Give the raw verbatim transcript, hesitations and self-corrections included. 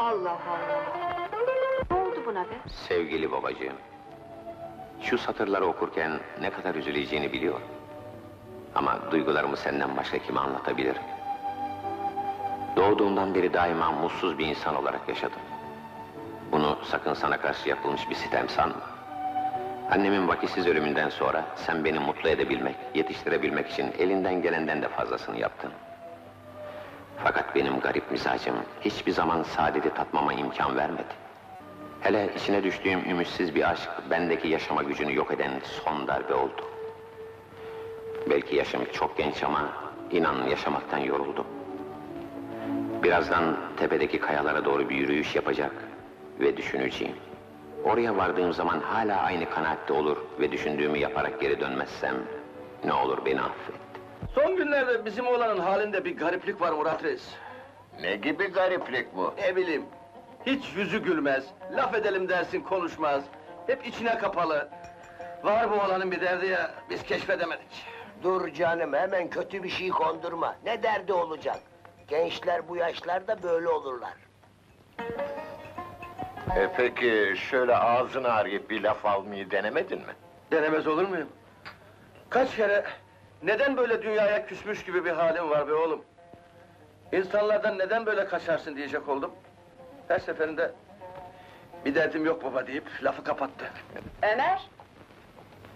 Allah Allah! Ne oldu buna be? Sevgili babacığım, şu satırları okurken ne kadar üzüleceğini biliyorum. Ama duygularımı senden başka kime anlatabilirim? Doğduğumdan beri daima mutsuz bir insan olarak yaşadım. Bunu sakın sana karşı yapılmış bir sitem sanma. Annemin vakitsiz ölümünden sonra sen beni mutlu edebilmek, yetiştirebilmek için elinden gelenden de fazlasını yaptın. Fakat benim garip mizacım hiçbir zaman saadeti tatmama imkan vermedi. Hele içine düştüğüm ümitsiz bir aşk bendeki yaşama gücünü yok eden son darbe oldu. Belki yaşım çok genç ama inan yaşamaktan yoruldum. Birazdan tepedeki kayalara doğru bir yürüyüş yapacak ve düşüneceğim. Oraya vardığım zaman hala aynı kanaatte olur ve düşündüğümü yaparak geri dönmezsem ne olur beni affet. Son günlerde bizim oğlanın halinde bir gariplik var Murat Reis. Ne gibi gariplik bu? Ne bileyim, hiç yüzü gülmez, laf edelim dersin konuşmaz, hep içine kapalı. Var bu oğlanın bir derdi ya, biz keşfedemedik. Dur canım, hemen kötü bir şey kondurma. Ne derdi olacak? Gençler bu yaşlarda böyle olurlar. E peki, şöyle ağzını arayıp bir laf almayı denemedin mi? Denemez olur muyum? Kaç kere, neden böyle dünyaya küsmüş gibi bir halin var be oğlum? İnsanlardan neden böyle kaçarsın diyecek oldum. Her seferinde bir derdim yok baba deyip lafı kapattı. Ömer!